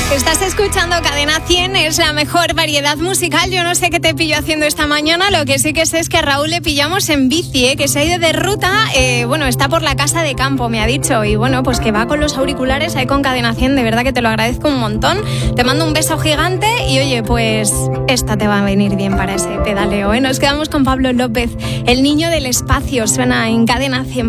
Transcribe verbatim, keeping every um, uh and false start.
Estás escuchando Cadena cien, es la mejor variedad musical. Yo no sé qué te pillo haciendo esta mañana, lo que sí que sé es que a Raúl le pillamos en bici, ¿eh? Que se ha ido de ruta, eh, bueno, está por la casa de campo, me ha dicho, y bueno, pues que va con los auriculares ahí con Cadena cien, de verdad que te lo agradezco un montón. Te mando un beso gigante y oye, pues esta te va a venir bien para ese pedaleo, ¿eh? Nos quedamos con Pablo López, El niño del espacio, suena en Cadena cien.